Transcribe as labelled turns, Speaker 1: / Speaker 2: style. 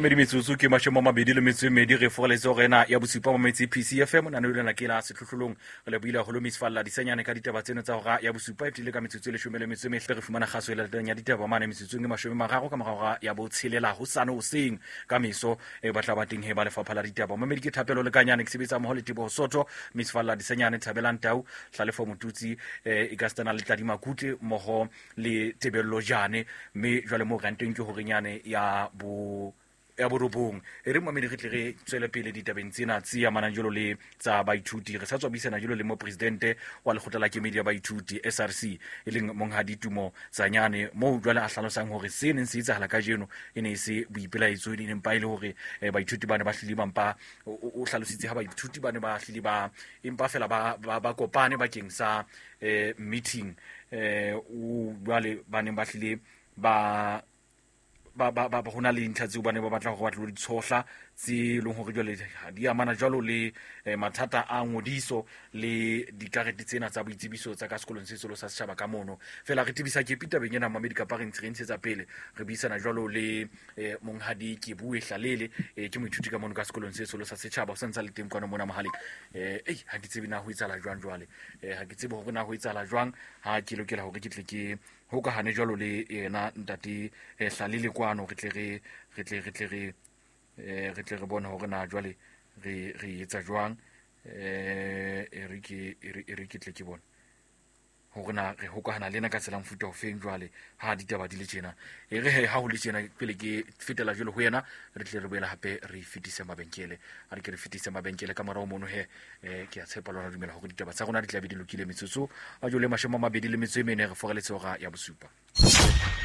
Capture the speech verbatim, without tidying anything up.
Speaker 1: Mamedi metsotso ke mashome a mabedi le metso e mmedi re fogeletse go rena ya bosupa mo metsi P C F M na no lena ke la setlotlolong re le buile go lo misfalla disenyane ka ditaba tseno tsa go ya bosupa e tile ka metsotso e leshome le metso e mehle re fumana kgaso le teng ya ditaba mane metsotso e mashome mararo ka morago ya bo tshelela go sane o seng ka meso e batla ba teng he ba lefapha la ditaba Mamedi ke thapelo le kanyane ke sebetsa mo le tibo Sotho misfalla disenyane Thabelang Tau Hlalefo Motutsi e ka stana le Tladima Kutle mogo le Tebello Jane me jwale mo ranteng ke ho renyane ya bo ya borobong e re Mamedi re tle re tswele pele ditabeng tsena tsia manajolo le tsa baithuti re sa tswa bisana jolo le mo presidente wa lekgotla la kemedi ya baithuti S R C e leng Monghadi Tumo Tsanyane mo jwale a hlalosang hore se neng se itsahala ka jeno e ne se boipelaetso di neng pa ile hore baithuti ba ne ba hlile bampa o hlalositse ha baithuti ba ne ba hlile ba empa fela ba ba kopane bakeng sa meeting eh o jwale ba ne ba hlile ba ba ba ba hona le ntlha tseo ba ne ba batla go batla di tshohla tse leng hore jwale di amana jwalo le mathata a ngodiso le dikarete tsena tsa boitsebiso tsa ka sekolong se selo sa setjhaba ka mono fela re tibisa ke Peter Benyana Mamedi ka parents re ntshetsa pele re bisana jwalo le Monghadi ke bue hlalele ke moithuti ka mono ka sekolong se selo sa setjhaba o sentse le teng kwana mona mahaleng eh ei ha ke tsebe na ho itsala jwang jwale ha ke tsebe hore na ho itsala jwang ha ke lokela hore ke tle ke ho ka hane jwalo le yena ntate hlalele kwano re tle re re tle re tle re eh re tle re bona hore na jwale re re etsa jwang eh e re ke e re ke tle ke bona hore na re hokahana lena ka tsela mfuta o feng jwale ha ditaba di le tjena e re ha ho le tjena pele ke fetela jolo ho yena re tle re boela hape re fitise mabenkele a re ke re fitise mabenkele ka morao mono he eh ke a tshepa lona dumela hore ditaba tsa rona di tla be di lokile metsotso a jole mashome a mabedi le metso e mene re fogeletse hora ya bosupa